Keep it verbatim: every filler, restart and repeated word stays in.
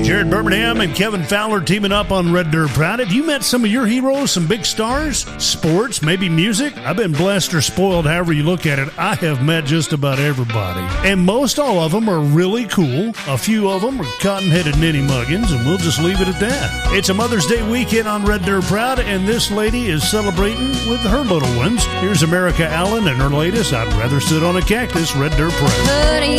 Jared Birmingham and Kevin Fowler teaming up on Red Dirt Proud. Have you met some of your heroes, some big stars? Sports, maybe music? I've been blessed or spoiled, however you look at it. I have met just about everybody. And most all of them are really cool. A few of them are cotton-headed ninny muggins, and we'll just leave it at that. It's a Mother's Day weekend on Red Dirt Proud, and this lady is celebrating with her little ones. Here's America Allen and her latest, I'd Rather Sit on a Cactus, Red Dirt Proud.